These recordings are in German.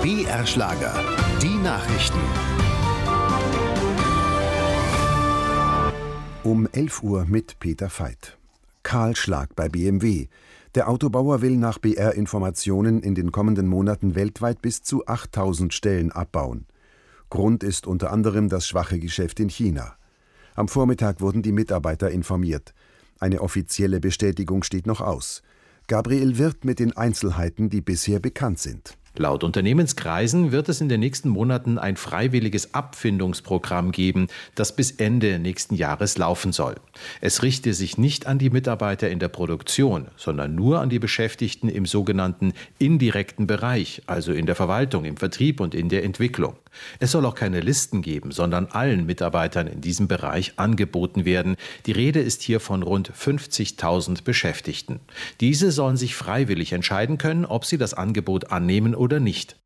BR Schlager. Die Nachrichten. Um 11 Uhr mit Peter Veit. Kahlschlag bei BMW. Der Autobauer will nach BR-Informationen in den kommenden Monaten weltweit bis zu 8000 Stellen abbauen. Grund ist unter anderem das schwache Geschäft in China. Am Vormittag wurden die Mitarbeiter informiert. Eine offizielle Bestätigung steht noch aus. Gabriel Wirth mit den Einzelheiten, die bisher bekannt sind. Laut Unternehmenskreisen wird es in den nächsten Monaten ein freiwilliges Abfindungsprogramm geben, das bis Ende nächsten Jahres laufen soll. Es richte sich nicht an die Mitarbeiter in der Produktion, sondern nur an die Beschäftigten im sogenannten indirekten Bereich, also in der Verwaltung, im Vertrieb und in der Entwicklung. Es soll auch keine Listen geben, sondern allen Mitarbeitern in diesem Bereich angeboten werden. Die Rede ist hier von rund 50.000 Beschäftigten. Diese sollen sich freiwillig entscheiden können, ob sie das Angebot annehmen oder nicht.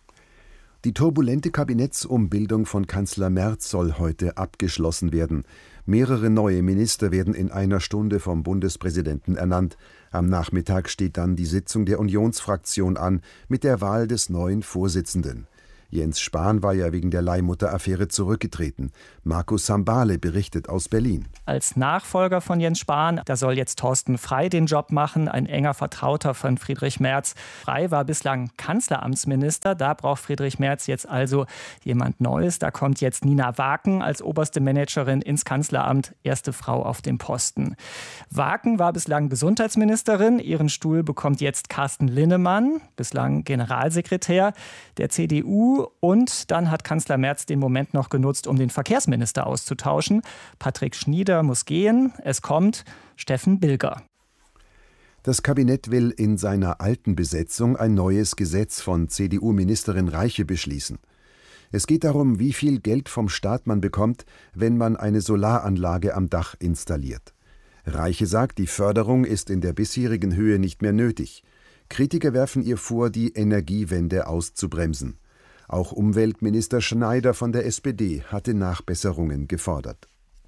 Die turbulente Kabinettsumbildung von Kanzler Merz soll heute abgeschlossen werden. Mehrere neue Minister werden in einer Stunde vom Bundespräsidenten ernannt. Am Nachmittag steht dann die Sitzung der Unionsfraktion an mit der Wahl des neuen Vorsitzenden. Jens Spahn war ja wegen der Leihmutter-Affäre zurückgetreten. Markus Sambale berichtet aus Berlin. Als Nachfolger von Jens Spahn, da soll jetzt Thorsten Frey den Job machen, ein enger Vertrauter von Friedrich Merz. Frey war bislang Kanzleramtsminister, da braucht Friedrich Merz jetzt also jemand Neues. Da kommt jetzt Nina Waken als oberste Managerin ins Kanzleramt, erste Frau auf dem Posten. Waken war bislang Gesundheitsministerin, ihren Stuhl bekommt jetzt Carsten Linnemann, bislang Generalsekretär der CDU. Und dann hat Kanzler Merz den Moment noch genutzt, um den Verkehrsminister auszutauschen. Patrick Schnieder muss gehen. Es kommt Steffen Bilger. Das Kabinett will in seiner alten Besetzung ein neues Gesetz von CDU-Ministerin Reiche beschließen. Es geht darum, wie viel Geld vom Staat man bekommt, wenn man eine Solaranlage am Dach installiert. Reiche sagt, die Förderung ist in der bisherigen Höhe nicht mehr nötig. Kritiker werfen ihr vor, die Energiewende auszubremsen. Auch Umweltminister Schneider von der SPD hatte Nachbesserungen gefordert.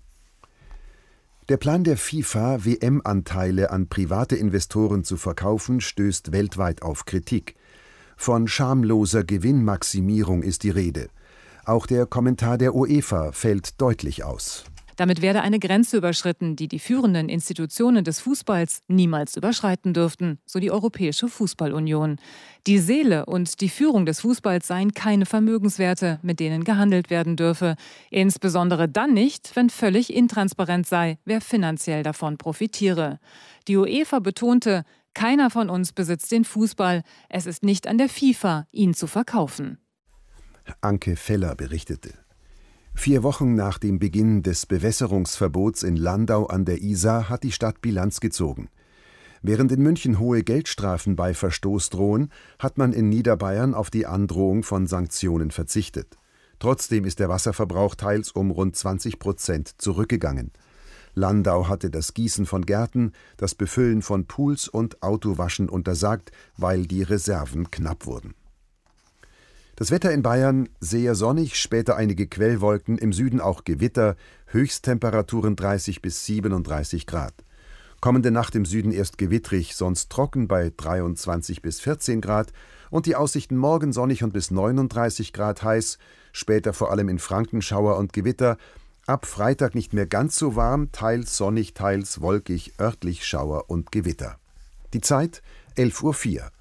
Der Plan der FIFA, WM-Anteile an private Investoren zu verkaufen, stößt weltweit auf Kritik. Von schamloser Gewinnmaximierung ist die Rede. Auch der Kommentar der UEFA fällt deutlich aus. Damit werde eine Grenze überschritten, die die führenden Institutionen des Fußballs niemals überschreiten dürften, so die Europäische Fußballunion. Die Seele und die Führung des Fußballs seien keine Vermögenswerte, mit denen gehandelt werden dürfe. Insbesondere dann nicht, wenn völlig intransparent sei, wer finanziell davon profitiere. Die UEFA betonte, keiner von uns besitzt den Fußball. Es ist nicht an der FIFA, ihn zu verkaufen. Anke Feller berichtete. 4 Wochen nach dem Beginn des Bewässerungsverbots in Landau an der Isar hat die Stadt Bilanz gezogen. Während in München hohe Geldstrafen bei Verstoß drohen, hat man in Niederbayern auf die Androhung von Sanktionen verzichtet. Trotzdem ist der Wasserverbrauch teils um rund 20% zurückgegangen. Landau hatte das Gießen von Gärten, das Befüllen von Pools und Autowaschen untersagt, weil die Reserven knapp wurden. Das Wetter in Bayern sehr sonnig, später einige Quellwolken, im Süden auch Gewitter, Höchsttemperaturen 30 bis 37 Grad. Kommende Nacht im Süden erst gewittrig, sonst trocken bei 23 bis 14 Grad und die Aussichten morgen sonnig und bis 39 Grad heiß, später vor allem in Franken Schauer und Gewitter, ab Freitag nicht mehr ganz so warm, teils sonnig, teils wolkig, örtlich Schauer und Gewitter. Die Zeit 11:04 Uhr.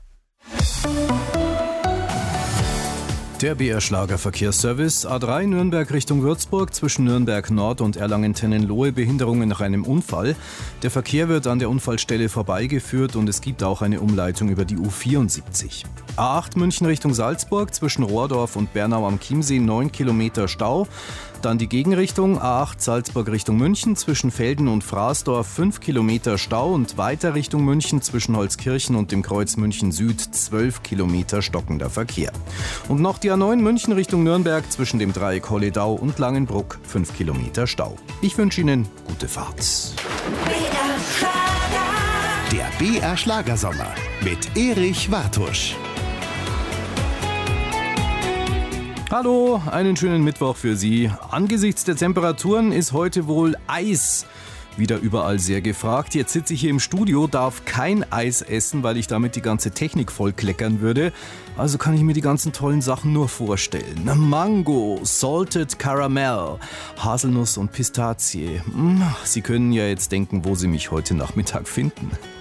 Der BR Schlager Verkehrsservice. A3 Nürnberg Richtung Würzburg, zwischen Nürnberg Nord und Erlangen-Tennenlohe Behinderungen nach einem Unfall. Der Verkehr wird an der Unfallstelle vorbeigeführt und es gibt auch eine Umleitung über die U74. A8 München Richtung Salzburg, zwischen Rohrdorf und Bernau am Chiemsee 9 Kilometer Stau. Dann die Gegenrichtung A8 Salzburg Richtung München, zwischen Velden und Fraßdorf 5 Kilometer Stau und weiter Richtung München zwischen Holzkirchen und dem Kreuz München Süd 12 Kilometer stockender Verkehr. Und noch die A9 München Richtung Nürnberg zwischen dem Dreieck Holledau und Langenbruck 5 Kilometer Stau. Ich wünsche Ihnen gute Fahrt. Der BR Schlagersommer mit Erich Wartusch. Hallo, einen schönen Mittwoch für Sie. Angesichts der Temperaturen ist heute wohl Eis Wieder überall sehr gefragt. Jetzt sitze ich hier im Studio, darf kein Eis essen, weil ich damit die ganze Technik voll kleckern würde. Also kann ich mir die ganzen tollen Sachen nur vorstellen. Mango, Salted Caramel, Haselnuss und Pistazie. Sie können ja jetzt denken, wo Sie mich heute Nachmittag finden.